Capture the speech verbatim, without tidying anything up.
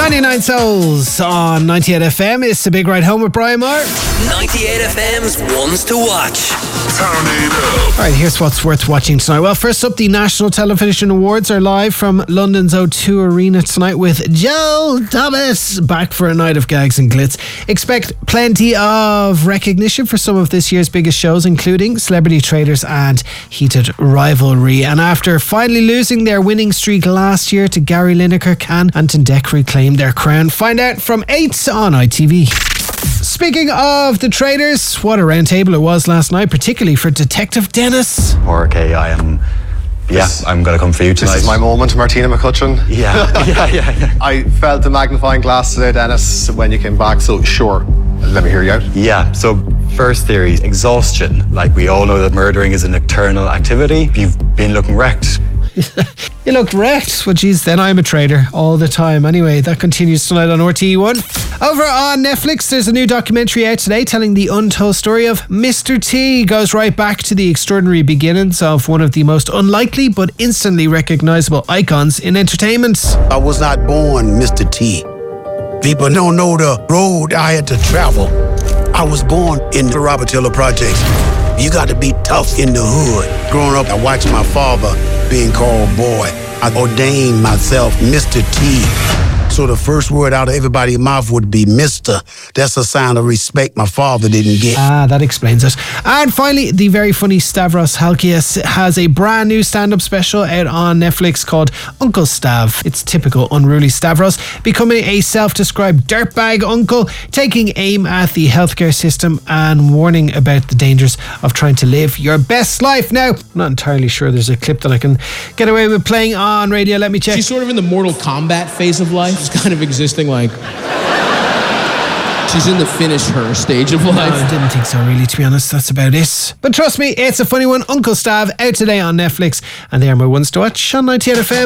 ninety-nine Souls on ninety-eight F M. It's the Big Ride Home with Brian Moore. ninety-eight F M's Ones to Watch. Turn it up. Alright, here's what's worth watching tonight. Well, first up, the National Television Awards are live from London's O two Arena tonight with Joe Thomas back for a night of gags and glitz. Expect plenty of recognition for some of this year's biggest shows, including Celebrity Traders and Heated Rivalry. And after finally losing their winning streak last year to Gary Lineker, can Ant and Dec reclaim their crown? Find out from eight on I T V. Speaking of the Traders, what a roundtable it was last night, particularly for Detective Dennis. Okay, I am... Yeah, I'm going to come for you tonight. This is my moment, Martina McCutcheon. Yeah, yeah, yeah, yeah. I felt the magnifying glass today, Dennis, when you came back, so sure, let me hear you out. Yeah, so first theory, exhaustion. Like, we all know that murdering is a nocturnal activity. You've been looking wrecked. You looked wrecked. Well, geez, then I'm a trader all the time. Anyway, that continues tonight on R T E one. Over on Netflix, there's a new documentary out today telling the untold story of Mister T. Goes right back to the extraordinary beginnings of one of the most unlikely but instantly recognisable icons in entertainment. I was not born Mister T. People don't know the road I had to travel. I was born in the Robertilla Projects. You got to be tough in the hood. Growing up, I watched my father being called boy. I ordained myself Mister T. So the first word out of everybody's mouth would be Mister That's a sign of respect my father didn't get. Ah, that explains it. And finally, the very funny Stavros Halkias has a brand new stand-up special out on Netflix called Uncle Stav. It's typical unruly Stavros becoming a self-described dirtbag uncle, taking aim at the healthcare system and warning about the dangers of trying to live your best life. Now, I'm not entirely sure there's a clip that I can get away with playing on radio. Let me check. She's sort of in the Mortal Kombat phase of life. She's kind of existing like... She's in the finish her stage of life. No, I didn't think so, really, to be honest. That's about it. But trust me, it's a funny one. Uncle Stav, out today on Netflix. And they are my ones to watch on ninety-eight F M.